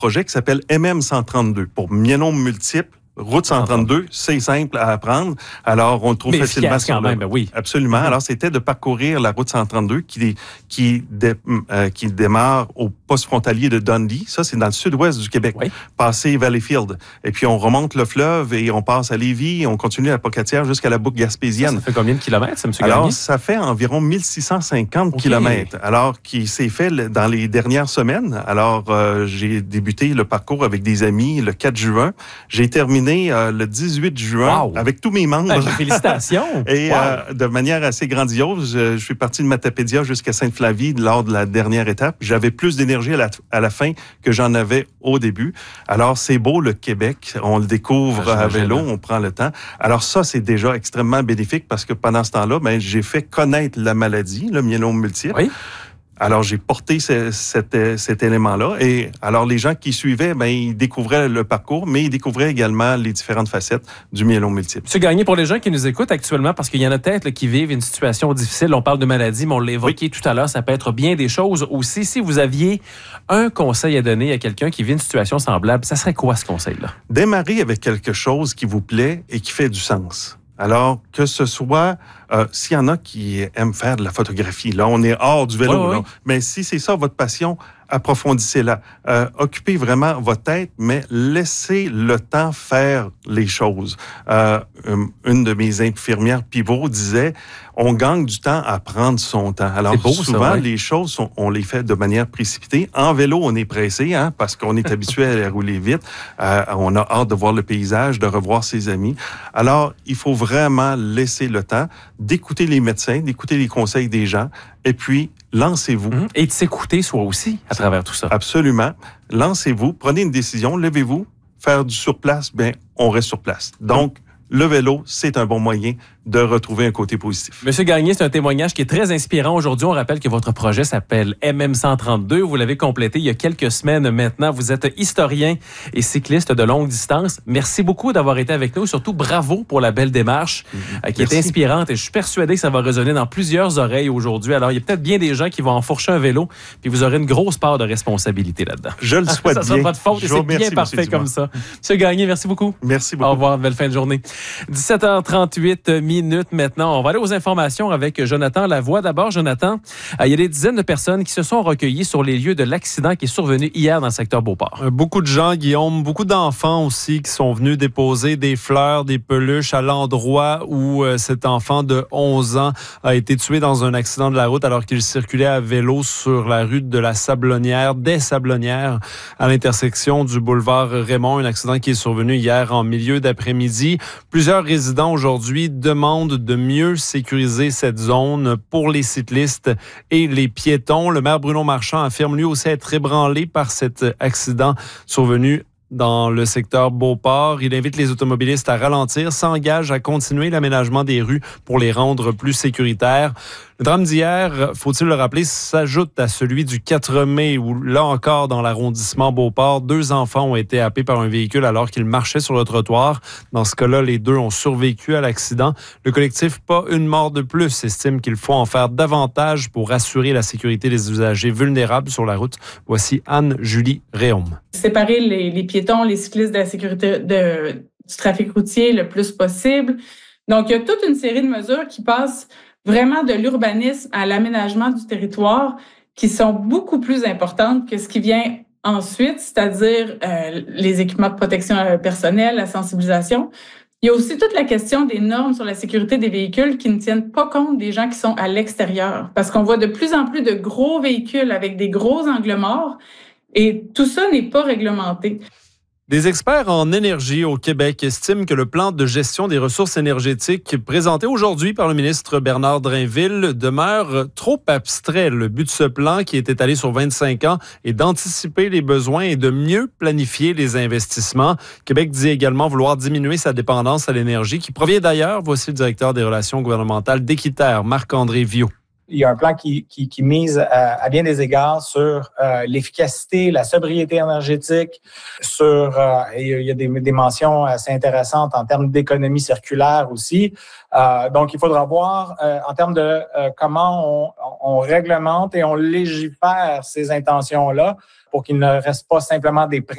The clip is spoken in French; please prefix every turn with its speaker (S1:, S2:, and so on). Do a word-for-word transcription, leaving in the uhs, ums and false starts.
S1: projet qui s'appelle M M cent trente-deux pour myélome multiple. Route cent trente-deux, c'est simple à apprendre. Alors, on le trouve
S2: mais
S1: facilement sur
S2: quand
S1: le...
S2: même, ben oui.
S1: Absolument. Mm-hmm. Alors, c'était de parcourir la route cent trente-deux qui, qui, dé, euh, qui démarre au poste frontalier de Dundee. Ça, c'est dans le sud-ouest du Québec. Oui. Passer Valleyfield. Et puis, on remonte le fleuve et on passe à Lévis et on continue à la Pocatière jusqu'à la boucle gaspésienne.
S2: Ça, ça fait combien de kilomètres, ça, M.
S1: Alors,
S2: Gagné?
S1: ça fait environ mille six cent cinquante okay. kilomètres. Alors, qui s'est fait dans les dernières semaines. Alors, euh, j'ai débuté le parcours avec des amis le quatre juin. J'ai terminé euh, le dix-huit juin wow. avec tous mes membres.
S2: Ben, félicitations!
S1: Et
S2: wow.
S1: euh, de manière assez grandiose, je, je suis parti de Matapédia jusqu'à Sainte-Flavie lors de la dernière étape. J'avais plus d'énergie à la, à la fin que j'en avais au début. Alors, c'est beau, le Québec. On le découvre ah, à vélo, on prend le temps. Alors ça, c'est déjà extrêmement bénéfique parce que pendant ce temps-là, ben, j'ai fait connaître la maladie, le myélome multiple.
S2: Oui.
S1: Alors, j'ai porté ce, cet, cet élément-là. Et alors, les gens qui suivaient, ben, ils découvraient le parcours, mais ils découvraient également les différentes facettes du myélome multiple.
S2: Monsieur Gagné, pour les gens qui nous écoutent actuellement, parce qu'il y en a peut-être là, qui vivent une situation difficile, on parle de maladie, mais on l'a évoqué oui. tout à l'heure, ça peut être bien des choses aussi. Si vous aviez un conseil à donner à quelqu'un qui vit une situation semblable, ça serait quoi ce conseil-là? Démarrez
S1: avec quelque chose qui vous plaît et qui fait du sens. Alors, que ce soit, euh, s'il y en a qui aiment faire de la photographie, là, on est hors du vélo, oui, oui. Là, mais si c'est ça votre passion, approfondissez-la. Euh, occupez vraiment votre tête, mais laissez le temps faire les choses. Euh, une de mes infirmières pivot disait, on gagne du temps à prendre son temps. Alors, beau, souvent, ça, ouais. les choses, sont, on les fait de manière précipitée. En vélo, on est pressé, hein, parce qu'on est habitué à rouler vite. Euh, on a hâte de voir le paysage, de revoir ses amis. Alors, il faut vraiment laisser le temps d'écouter les médecins, d'écouter les conseils des gens, et puis, lancez-vous. Mmh.
S2: Et de s'écouter soi aussi à travers tout ça.
S1: Absolument. Lancez-vous, prenez une décision, levez-vous, faire du surplace, bien, on reste sur place. Donc, mmh. le vélo, c'est un bon moyen de retrouver un côté positif.
S2: Monsieur Gagné, c'est un témoignage qui est très inspirant aujourd'hui. On rappelle que votre projet s'appelle M M cent trente-deux. Vous l'avez complété il y a quelques semaines maintenant. Vous êtes historien et cycliste de longue distance. Merci beaucoup d'avoir été avec nous. Surtout, bravo pour la belle démarche mm-hmm. qui Merci. est inspirante. Et je suis persuadé que ça va résonner dans plusieurs oreilles aujourd'hui. Alors, il y a peut-être bien des gens qui vont enfourcher un vélo, puis vous aurez une grosse part de responsabilité là-dedans.
S1: Je le souhaite bien.
S2: Ça sera pas de faute et c'est bien parfait comme ça. Monsieur Gagné, merci beaucoup.
S1: Merci beaucoup.
S2: Au revoir. Belle fin de journée. dix-sept heures trente-huit minutes maintenant. On va aller aux informations avec Jonathan Lavoie. D'abord, Jonathan, il y a des dizaines de personnes qui se sont recueillies sur les lieux de l'accident qui est survenu hier dans le secteur Beauport.
S3: Beaucoup de gens, Guillaume, beaucoup d'enfants aussi qui sont venus déposer des fleurs, des peluches à l'endroit où euh, cet enfant de onze ans a été tué dans un accident de la route alors qu'il circulait à vélo sur la rue de la Sablonnière, des Sablonnières, à l'intersection du boulevard Raymond. Un accident qui est survenu hier en milieu d'après-midi. Plusieurs résidents aujourd'hui demandent de mieux sécuriser cette zone pour les cyclistes et les piétons. Le maire Bruno Marchand affirme lui aussi être ébranlé par cet accident survenu dans le secteur Beauport. Il invite les automobilistes à ralentir, s'engage à continuer l'aménagement des rues pour les rendre plus sécuritaires. Le drame d'hier, faut-il le rappeler, s'ajoute à celui du quatre mai où, là encore, dans l'arrondissement Beauport, deux enfants ont été happés par un véhicule alors qu'ils marchaient sur le trottoir. Dans ce cas-là, les deux ont survécu à l'accident. Le collectif Pas une mort de plus estime qu'il faut en faire davantage pour assurer la sécurité des usagers vulnérables sur la route. Voici Anne-Julie Réaume.
S4: Séparer les, les piétons, les cyclistes de la sécurité de, du trafic routier le plus possible. Donc, il y a toute une série de mesures qui passent vraiment de l'urbanisme à l'aménagement du territoire qui sont beaucoup plus importantes que ce qui vient ensuite, c'est-à-dire euh, les équipements de protection personnelle, la sensibilisation. Il y a aussi toute la question des normes sur la sécurité des véhicules qui ne tiennent pas compte des gens qui sont à l'extérieur. Parce qu'on voit de plus en plus de gros véhicules avec des gros angles morts et tout ça n'est pas réglementé.
S3: Des experts en énergie au Québec estiment que le plan de gestion des ressources énergétiques présenté aujourd'hui par le ministre Bernard Drainville demeure trop abstrait. Le but de ce plan, qui est étalé sur vingt-cinq ans, est d'anticiper les besoins et de mieux planifier les investissements. Québec dit également vouloir diminuer sa dépendance à l'énergie, qui provient d'ailleurs, voici le directeur des relations gouvernementales d'Équiterre, Marc-André Viault.
S5: Il y a un plan qui, qui, qui mise à, à bien des égards sur euh, l'efficacité, la sobriété énergétique, sur euh, il y a des, des mentions assez intéressantes en termes d'économie circulaire aussi. Euh, donc, il faudra voir euh, en termes de euh, comment on, on réglemente et on légifère ces intentions-là pour qu'il ne reste pas simplement des